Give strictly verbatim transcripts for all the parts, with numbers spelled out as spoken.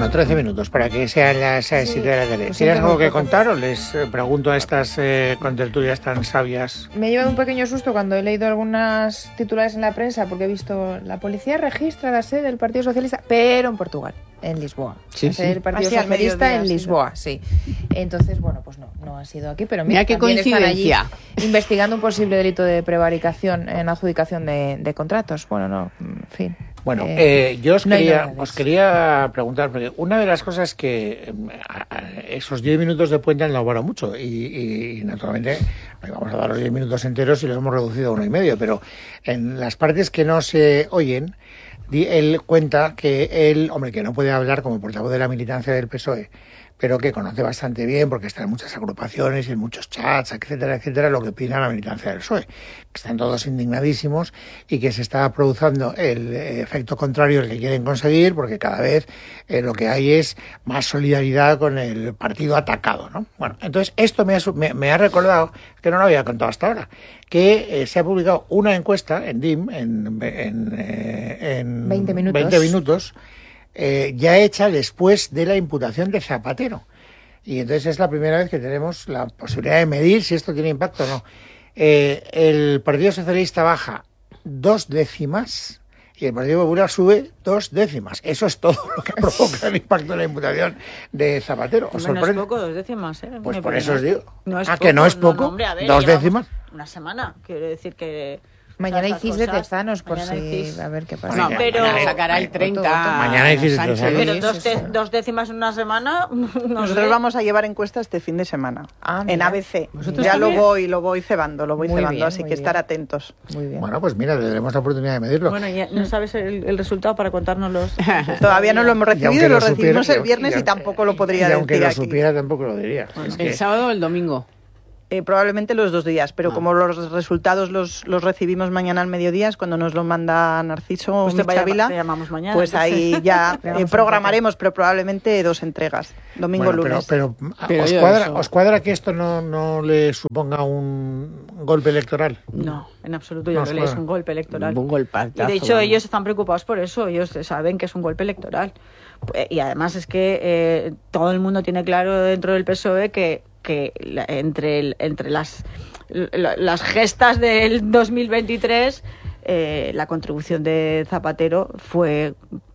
Bueno, trece minutos para que sean las siete sí, de la tarde. Pues ¿tienes algo que contar o les pregunto a estas eh, contertulias tan sabias? Me he llevado un pequeño susto cuando he leído algunas titulares en la prensa porque he visto la policía registra la sede del Partido Socialista, pero en Portugal, en Lisboa. Sí, la sede sí. del Partido Así Socialista en Lisboa, sí. sí. Entonces, bueno, pues no, no ha sido aquí, pero mira, mira qué coincidencia. Están allí investigando un posible delito de prevaricación en adjudicación de, de contratos. Bueno, no, en fin. Bueno, eh, eh, yo os, no quería, os quería preguntar, porque una de las cosas que eh, esos diez minutos de puente han elaborado mucho y, y, y naturalmente no íbamos a dar los diez minutos enteros y los hemos reducido a uno y medio, pero en las partes que no se oyen, él cuenta que él, hombre, que no puede hablar como portavoz de la militancia del P S O E, pero que conoce bastante bien, porque está en muchas agrupaciones y en muchos chats, etcétera, etcétera, lo que opina la militancia del P S O E, que están todos indignadísimos y que se está produciendo el efecto contrario al que quieren conseguir, porque cada vez eh, lo que hay es más solidaridad con el partido atacado, ¿no? Bueno, entonces esto me ha, me, me ha recordado, que no lo había contado hasta ahora, que eh, se ha publicado una encuesta en D I M, en, en, eh, en veinte minutos, veinte minutos Eh, ya hecha después de la imputación de Zapatero. Y entonces es la primera vez que tenemos la posibilidad de medir si esto tiene impacto o no. Eh, el Partido Socialista baja dos décimas y el Partido Popular sube dos décimas. Eso es todo lo que provoca el impacto de la imputación de Zapatero. ¿Os sorprende? No es poco, dos décimas. ¿eh? Pues por eso os digo. No es ah, poco, que no es poco. No, no, hombre, a ver, dos décimas. Una semana, quiere decir que... Mañana hay C I S de Tezanos, por si... A ver qué pasa. No, pero... sacará el treinta... Mañana hay C I S de Tezanos. Pero dos, te, dos décimas en una semana... No Nosotros sé. vamos a llevar encuesta este fin de semana. Ah, en A B C. Ya lo voy, lo voy cebando, lo voy muy cebando, bien, así que bien. Estar atentos. Muy bien. Bueno, pues mira, tendremos la oportunidad de medirlo. Bueno, ya no sabes el, el resultado para contárnoslos. Todavía no lo hemos recibido, lo, lo recibimos supiera, el viernes y, y, y tampoco lo podría y decir aunque lo aquí. supiera, tampoco lo diría. Bueno, es el que... sábado o el domingo. Eh, probablemente los dos días, pero ah. como los resultados los, los recibimos mañana al mediodía, es cuando nos lo manda Narciso pues Michavila, mañana, pues ahí ya eh, programaremos, pero probablemente dos entregas, domingo bueno, lunes. Pero, pero, pero ¿os, cuadra, ¿os cuadra que esto no, no le suponga un golpe electoral? No, en absoluto, yo no creo que es un golpe electoral. Un golpatazo, y de hecho ¿no? ellos están preocupados por eso, ellos saben que es un golpe electoral. Y además es que eh, todo el mundo tiene claro dentro del P S O E que que la, entre, el, entre las, la, las gestas del dos mil veintitrés eh, la contribución de Zapatero fue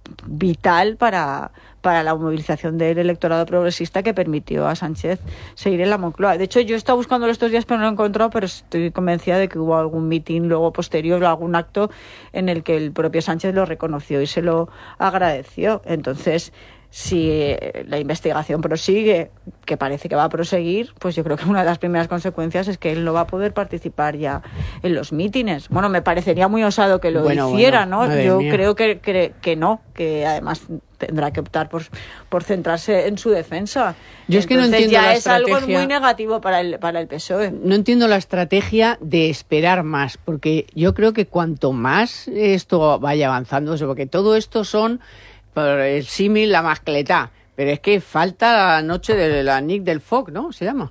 vital para, para la movilización del electorado progresista que permitió a Sánchez seguir en la Moncloa. De hecho, yo he estado buscándolo estos días pero no lo he encontrado, pero estoy convencida de que hubo algún mitin luego posterior o algún acto en el que el propio Sánchez lo reconoció y se lo agradeció. Entonces, si la investigación prosigue, que parece que va a proseguir, pues yo creo que una de las primeras consecuencias es que él no va a poder participar ya en los mítines. Bueno, me parecería muy osado que lo bueno, hiciera, bueno, ¿no? Yo mía. creo que, que, que no, que además tendrá que optar por, por centrarse en su defensa. Yo es que Entonces, no entiendo ya la es estrategia. algo muy negativo para el, para el P S O E. No entiendo la estrategia de esperar más, porque yo creo que cuanto más esto vaya avanzando, porque todo esto son... por el símil, la mascletá, pero es que falta la noche de la Nick del Foc, ¿no? Se llama.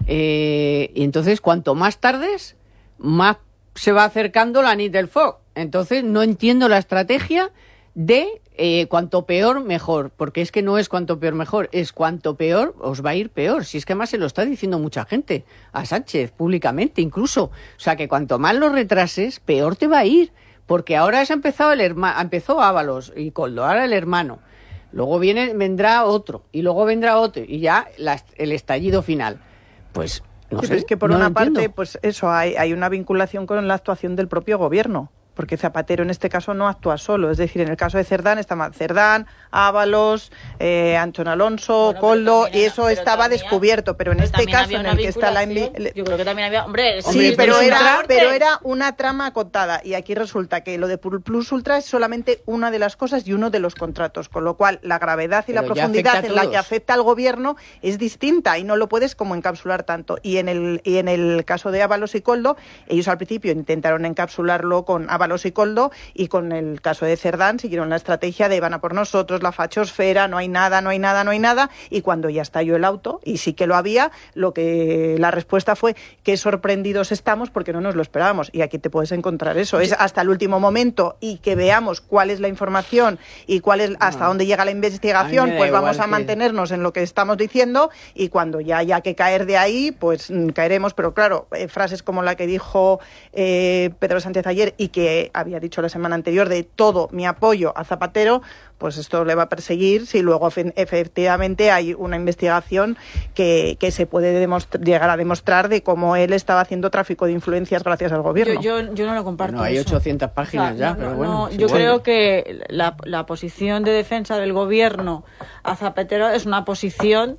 Eh, y entonces, cuanto más tardes, más se va acercando la Nick del Foc. Entonces, no entiendo la estrategia de eh, cuanto peor, mejor, porque es que no es cuanto peor, mejor, es cuanto peor, os va a ir peor. Si es que además se lo está diciendo mucha gente, a Sánchez, públicamente incluso. O sea, que cuanto más lo retrases, peor te va a ir. Porque ahora se ha empezado el hermano, empezó Ábalos y Koldo, ahora el hermano. Luego viene, vendrá otro, y luego vendrá otro, y ya la, el estallido final. Pues no sí, sé. Es que por no una parte, entiendo. pues eso, hay, hay una vinculación con la actuación del propio gobierno. Porque Zapatero en este caso no actúa solo. Es decir, en el caso de Cerdán está más Cerdán, Ábalos, eh, Antón Alonso, bueno, Koldo, y eso era, estaba también, descubierto. Pero en pero este caso en el que está la... Envi- yo creo que también había... Hombre, sí, sí pero, era, pero era una trama acotada. Y aquí resulta que lo de Plus Ultra es solamente una de las cosas y uno de los contratos. Con lo cual, la gravedad y pero la profundidad en la que afecta al gobierno es distinta y no lo puedes como encapsular tanto. Y en el, y en el caso de Ábalos y Koldo, ellos al principio intentaron encapsularlo con Ábalos Ábalos y Koldo, y con el caso de Cerdán siguieron la estrategia de van a por nosotros, la fachosfera, no hay nada, no hay nada, no hay nada, y cuando ya estalló el auto, y sí que lo había, lo que la respuesta fue qué sorprendidos estamos porque no nos lo esperábamos, y aquí te puedes encontrar eso, es hasta el último momento y que veamos cuál es la información y cuál es hasta dónde llega la investigación, pues vamos a que... mantenernos en lo que estamos diciendo, y cuando ya haya que caer de ahí, pues mm, caeremos, pero claro, eh, frases como la que dijo eh, Pedro Sánchez ayer y que había dicho la semana anterior de todo mi apoyo a Zapatero, pues esto le va a perseguir si luego efectivamente hay una investigación que, que se puede llegar a demostrar de cómo él estaba haciendo tráfico de influencias gracias al gobierno. Yo, yo, yo no lo comparto. Bueno, hay eso. ochocientas páginas, o sea, ya, no, pero bueno. No, yo creo bueno. que la, la posición de defensa del gobierno a Zapatero es una posición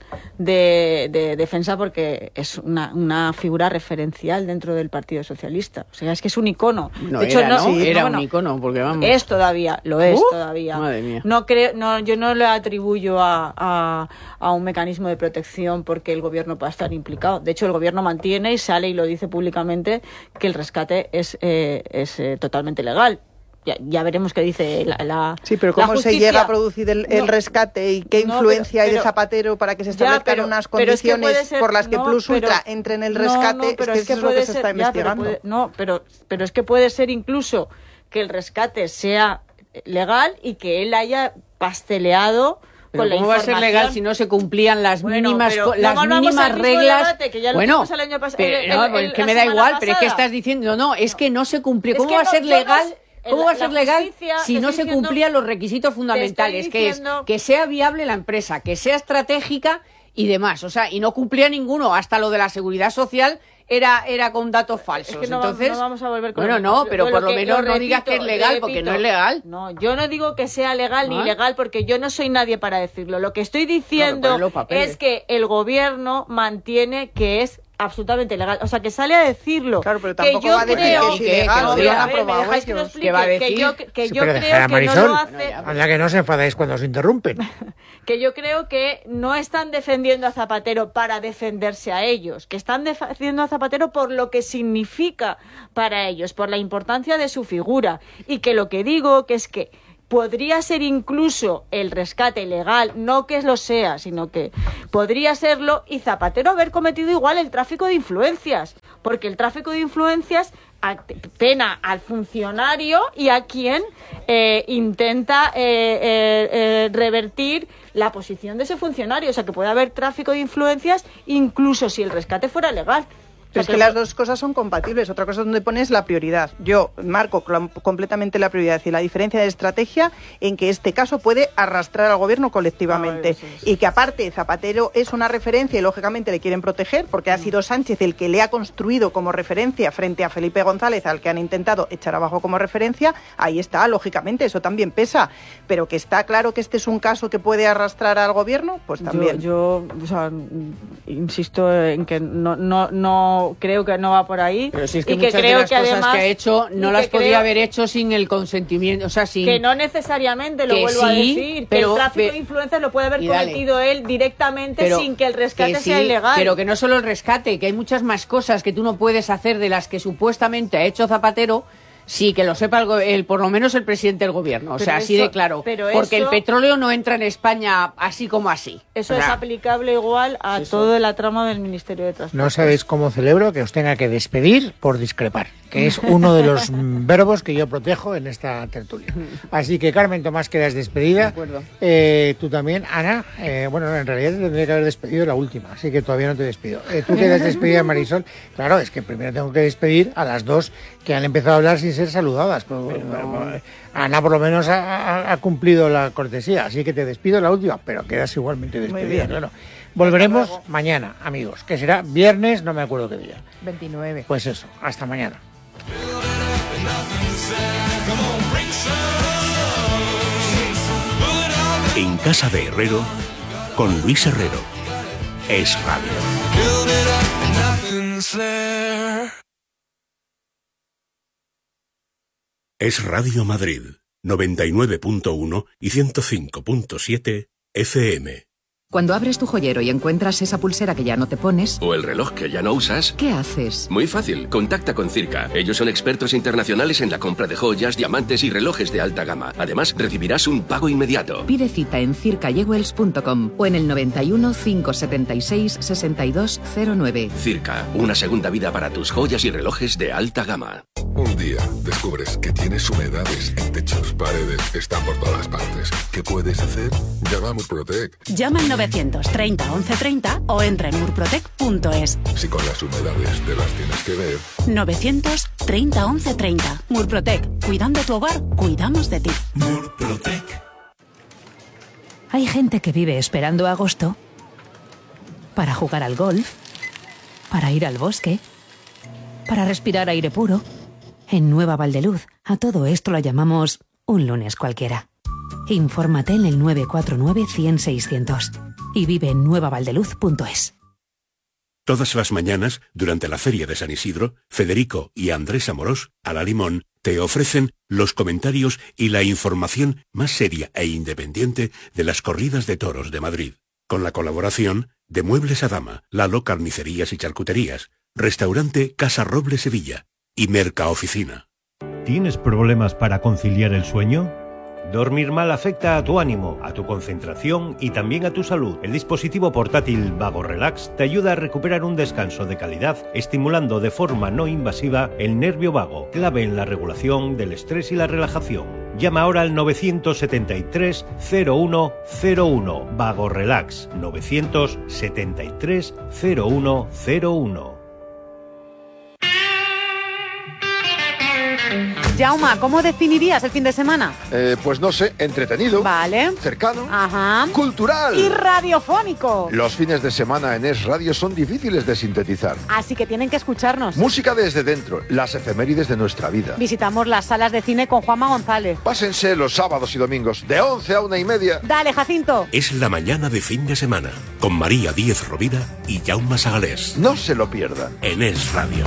de, de defensa porque es una, una figura referencial dentro del Partido Socialista. O sea, es que es un icono. No, de hecho, era, no, ¿no? sí, era no, un bueno, icono, porque vamos. Es todavía, lo es uh, todavía. Madre mía. No creo, no, yo no le atribuyo a, a, a un mecanismo de protección porque el gobierno pueda estar implicado. De hecho, el gobierno mantiene y sale y lo dice públicamente que el rescate es, eh, es eh, totalmente legal. Ya, ya veremos qué dice la, la Sí, pero ¿cómo se llega a producir el, el no, rescate y qué influencia no, pero, hay de Zapatero para que se establezcan ya, pero, unas condiciones es que ser, por las que no, Plus Ultra pero, entre en el rescate? No, no, pero es que, es que eso es lo que ser, se está investigando. Ya, pero puede, no, pero, pero es que puede ser incluso que el rescate sea legal y que él haya pasteleado pero con la ¿cómo va a ser legal si no se cumplían las bueno, mínimas pero, las no mínimas reglas? Debate, que ya bueno, el año pas- pero, el, no, el, el, es que me da igual, pasada. Pero es que estás diciendo no, es que no se cumplió. ¿Cómo va a ser legal? ¿Cómo va a ser legal si no se cumplían los requisitos fundamentales, que es que sea viable la empresa, que sea estratégica y demás? O sea, y no cumplía ninguno, hasta lo de la seguridad social era era con datos falsos. Es que no, entonces, no vamos a volver con bueno, el, no, pero lo, por lo, lo menos lo no repito, digas que es legal, repito, porque no es legal. No, yo no digo que sea legal ¿Ah? ni ilegal, porque yo no soy nadie para decirlo. Lo que estoy diciendo no, es que el gobierno mantiene que es absolutamente legal, o sea, que sale a decirlo. Claro, pero tampoco que yo va a decir creo, que es ilegal, no, que mira, lo han aprobado me que, lo explique, ¿Qué va a decir? que yo, que sí, yo creo que Marisol, no lo hace... No, ya, anda que no se enfadáis cuando os interrumpen. Que yo creo que no están defendiendo a Zapatero para defenderse a ellos, que están defendiendo a Zapatero por lo que significa para ellos, por la importancia de su figura, y que lo que digo que es que podría ser incluso el rescate legal, no que lo sea, sino que podría serlo, y Zapatero haber cometido igual el tráfico de influencias, porque el tráfico de influencias pena al funcionario y a quien eh, intenta eh, eh, eh, revertir la posición de ese funcionario. O sea, que puede haber tráfico de influencias incluso si el rescate fuera legal. Pero es que las dos cosas son compatibles. Otra cosa donde pones la prioridad. Yo marco completamente la prioridad y la diferencia de estrategia en que este caso puede arrastrar al gobierno colectivamente. Ah, sí, sí. Y que aparte Zapatero es una referencia y lógicamente le quieren proteger porque ha sido Sánchez el que le ha construido como referencia frente a Felipe González, al que han intentado echar abajo como referencia. Ahí está, lógicamente, eso también pesa. Pero que está claro que este es un caso que puede arrastrar al gobierno, pues también. Yo, yo o sea, insisto en que no... no, no creo que no va por ahí. Pero si es que y muchas que creo de las que cosas además, que ha hecho no las podía creo, haber hecho sin el consentimiento, o sea, sin que no necesariamente lo que vuelvo sí, a decir, pero, que el tráfico pero, de influencias lo puede haber dale, cometido él directamente pero, sin que el rescate que sea sí, ilegal. Pero que no solo el rescate, que hay muchas más cosas que tú no puedes hacer de las que supuestamente ha hecho Zapatero. Sí, que lo sepa el, el, por lo menos el presidente del gobierno, o pero sea, eso, así de claro, porque eso, el petróleo no entra en España así como así. Eso o sea, es aplicable igual a sí, toda la trama del Ministerio de Transporte. No sabéis cómo celebro que os tenga que despedir por discrepar, que es uno de los verbos que yo protejo en esta tertulia. Así que, Carmen Tomás, quedas despedida. De acuerdo. Eh, tú también, Ana, eh, bueno, en realidad te tendría que haber despedido la última, así que todavía no te despido. Eh, tú quedas despedida, Marisol. Claro, es que primero tengo que despedir a las dos que han empezado a hablar sin ser saludadas. Pero, pero no. Ana por lo menos ha, ha cumplido la cortesía, así que te despido la última, pero quedas igualmente despedida, claro. Volveremos mañana, amigos, que será viernes, no me acuerdo qué día. veintinueve. Pues eso, hasta mañana. En casa de Herrero, con Luis Herrero. Es Radio. Es Radio Madrid, noventa y nueve punto uno y ciento cinco punto siete F M. Cuando abres tu joyero y encuentras esa pulsera que ya no te pones... O el reloj que ya no usas... ¿Qué haces? Muy fácil, contacta con Circa. Ellos son expertos internacionales en la compra de joyas, diamantes y relojes de alta gama. Además, recibirás un pago inmediato. Pide cita en circa jewels punto com o en el noventa y uno, cinco setenta y seis, sesenta y dos cero nueve. Circa, una segunda vida para tus joyas y relojes de alta gama. Un día descubres que tienes humedades en techos, paredes, están por todas partes. ¿Qué puedes hacer? Llama a Murprotec. Llama al novecientos treinta once treinta o entra en murprotec punto es. Si con las humedades te las tienes que ver. novecientos treinta once treinta. Murprotec. Cuidando tu hogar, cuidamos de ti. Murprotec. Hay gente que vive esperando agosto para jugar al golf, para ir al bosque, para respirar aire puro. En Nueva Valdeluz, a todo esto lo llamamos un lunes cualquiera. Infórmate en el nueve cuatro nueve, cien, seiscientos y vive en nueva valdeluz punto es. Todas las mañanas, durante la Feria de San Isidro, Federico y Andrés Amorós, a la Limón, te ofrecen los comentarios y la información más seria e independiente de las corridas de toros de Madrid. Con la colaboración de Muebles Adama, Lalo Carnicerías y Charcuterías, Restaurante Casa Roble Sevilla y Mercaoficina. ¿Tienes problemas para conciliar el sueño? Dormir mal afecta a tu ánimo, a tu concentración y también a tu salud. El dispositivo portátil Vago Relax te ayuda a recuperar un descanso de calidad, estimulando de forma no invasiva el nervio vago, clave en la regulación del estrés y la relajación. Llama ahora al novecientos setenta y tres, cero uno cero uno. Vago Relax, novecientos setenta y tres, cero uno cero uno. Jauma, ¿cómo definirías el fin de semana? Eh, pues no sé, entretenido. Vale. Cercano. Ajá. Cultural. Y radiofónico. Los fines de semana en Es Radio son difíciles de sintetizar. Así que tienen que escucharnos. Música desde dentro, las efemérides de nuestra vida. Visitamos las salas de cine con Juanma González. Pásense los sábados y domingos, de once a una y media. Dale, Jacinto. Es la mañana de fin de semana, con María Díez Rovira y Jaume Sagalés. No se lo pierdan. En Es Radio.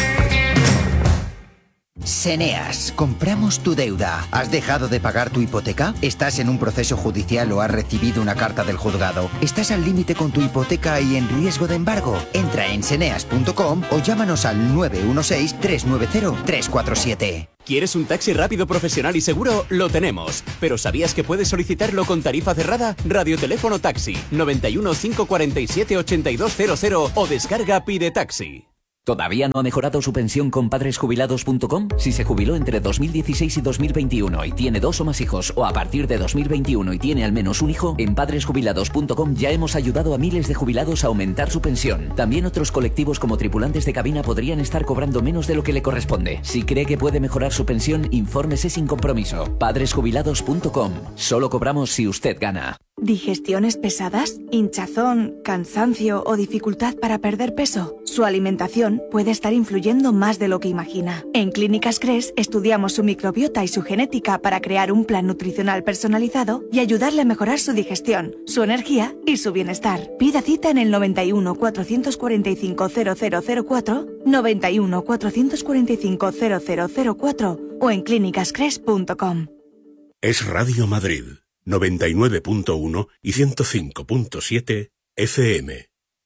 Seneas, compramos tu deuda. ¿Has dejado de pagar tu hipoteca? ¿Estás en un proceso judicial o has recibido una carta del juzgado? ¿Estás al límite con tu hipoteca y en riesgo de embargo? Entra en seneas punto com o llámanos al nueve uno seis, tres nueve cero, tres cuatro siete. ¿Quieres un taxi rápido, profesional y seguro? Lo tenemos. ¿Pero sabías que puedes solicitarlo con tarifa cerrada? Radioteléfono Taxi, noventa y uno, cinco cuarenta y siete, ochenta y dos cero cero o descarga Pide Taxi. ¿Todavía no ha mejorado su pensión con padres jubilados punto com? Si se jubiló entre dos mil dieciséis y dos mil veintiuno y tiene dos o más hijos, o a partir de dos mil veintiuno y tiene al menos un hijo, en padres jubilados punto com ya hemos ayudado a miles de jubilados a aumentar su pensión. También otros colectivos como tripulantes de cabina podrían estar cobrando menos de lo que le corresponde. Si cree que puede mejorar su pensión, infórmese sin compromiso. padres jubilados punto com. Solo cobramos si usted gana. ¿Digestiones pesadas? ¿Hinchazón, cansancio o dificultad para perder peso? Su alimentación puede estar influyendo más de lo que imagina. En Clínicas Cres estudiamos su microbiota y su genética para crear un plan nutricional personalizado y ayudarle a mejorar su digestión, su energía y su bienestar. Pida cita en el noventa y uno, cuatrocientos cuarenta y cinco, cero cero cero cuatro, noventa y uno, cuatrocientos cuarenta y cinco, cero cero cero cuatro o en clínicas cres punto com. Es Radio Madrid, noventa y nueve punto uno y ciento cinco punto siete F M.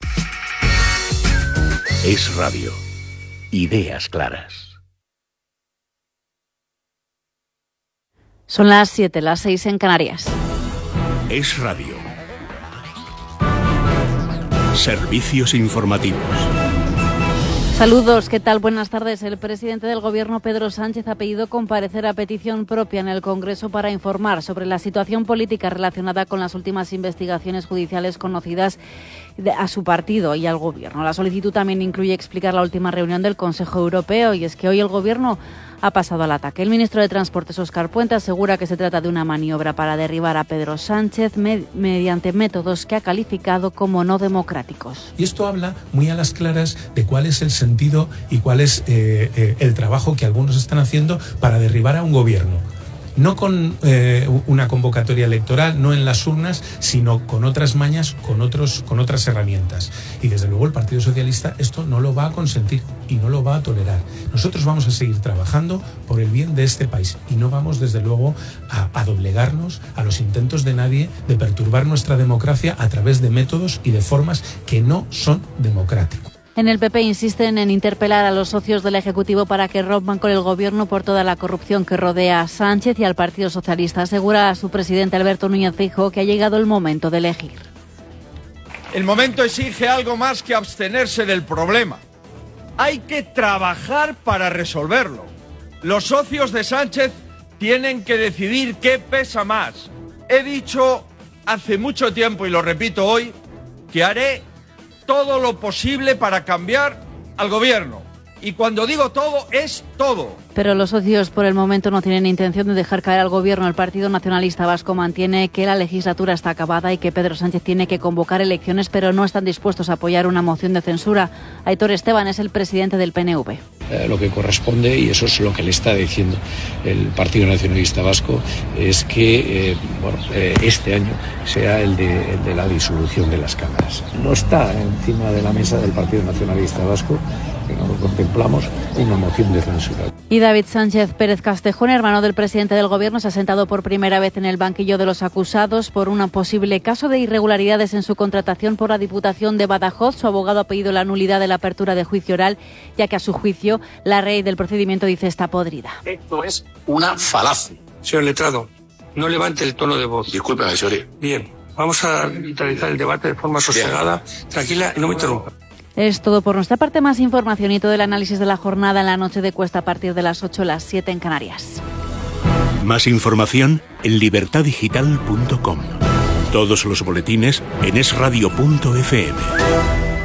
Es Radio. Ideas claras. Son las siete, las seis en Canarias. Es Radio. Servicios informativos. Saludos, ¿qué tal? Buenas tardes. El presidente del Gobierno, Pedro Sánchez, ha pedido comparecer a petición propia en el Congreso para informar sobre la situación política relacionada con las últimas investigaciones judiciales conocidas a su partido y al Gobierno. La solicitud también incluye explicar la última reunión del Consejo Europeo, y es que hoy el Gobierno ha pasado al ataque. El ministro de Transportes, Óscar Puente, asegura que se trata de una maniobra para derribar a Pedro Sánchez med- mediante métodos que ha calificado como no democráticos. Y esto habla muy a las claras de cuál es el sentido y cuál es eh, eh, el trabajo que algunos están haciendo para derribar a un gobierno. No con eh, una convocatoria electoral, no en las urnas, sino con otras mañas, con, otros, con otras herramientas. Y desde luego el Partido Socialista esto no lo va a consentir. y no lo va a tolerar. Nosotros vamos a seguir trabajando por el bien de este país y no vamos, desde luego, a, a doblegarnos a los intentos de nadie de perturbar nuestra democracia a través de métodos y de formas que no son democráticos. En el P P insisten en interpelar a los socios del Ejecutivo para que rompan con el Gobierno por toda la corrupción que rodea a Sánchez y al Partido Socialista. Asegura a su presidente Alberto Núñez Feijóo que ha llegado el momento de elegir. El momento exige algo más que abstenerse del problema. Hay que trabajar para resolverlo. Los socios de Sánchez tienen que decidir qué pesa más. He dicho hace mucho tiempo, y lo repito hoy, que haré todo lo posible para cambiar al gobierno. Y cuando digo todo, es todo. Pero los socios por el momento no tienen intención de dejar caer al Gobierno. El Partido Nacionalista Vasco mantiene que la legislatura está acabada y que Pedro Sánchez tiene que convocar elecciones, pero no están dispuestos a apoyar una moción de censura. Aitor Esteban es el presidente del P N V. Eh, lo que corresponde, y eso es lo que le está diciendo el Partido Nacionalista Vasco, es que eh, bueno, eh, este año sea el de, el de la disolución de las cámaras. No está encima de la mesa del Partido Nacionalista Vasco, que no lo contemplamos, una moción de censura. Y David Sánchez Pérez Castejón, hermano del presidente del Gobierno, se ha sentado por primera vez en el banquillo de los acusados por un posible caso de irregularidades en su contratación por la Diputación de Badajoz. Su abogado ha pedido la nulidad de la apertura de juicio oral, ya que a su juicio la ley del procedimiento dice está podrida. Esto es una falacia. Señor letrado, no levante el tono de voz. Discúlpeme, señor. Bien, vamos a realizar el debate de forma sosegada, tranquila y no me interrumpa. Es todo por nuestra parte. Más información y todo el análisis de la jornada en la noche de Cuesta a partir de las ocho, las siete en Canarias. Más información en libertad digital punto com. Todos los boletines en es radio punto efe eme.